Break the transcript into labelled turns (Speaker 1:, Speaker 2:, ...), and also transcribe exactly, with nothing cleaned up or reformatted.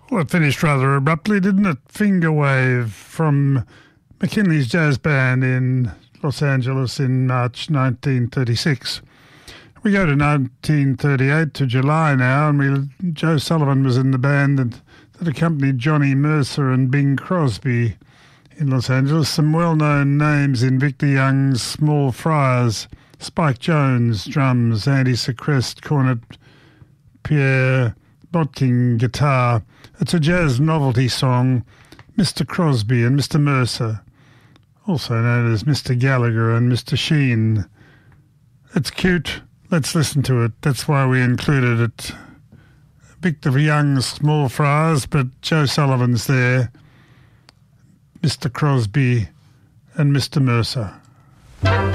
Speaker 1: Well, it finished rather abruptly, didn't it? Finger Wave from McKinley's Jazz Band in Los Angeles in March nineteen thirty-six. We go to nineteen thirty-eight, to July now, and we, Joe Sullivan was in the band that, that accompanied Johnny Mercer and Bing Crosby in Los Angeles. Some well-known names in Victor Young's Small Friars: Spike Jones, drums; Andy Secrest, cornet; Pierre Botking, guitar. It's a jazz novelty song, Mister Crosby and Mister Mercer, also known as Mister Gallagher and Mister Sheen. It's cute. Let's listen to it. That's why we included it. Victor Young's Small Friars, but Joe Sullivan's there. Mister Crosby and Mister Mercer.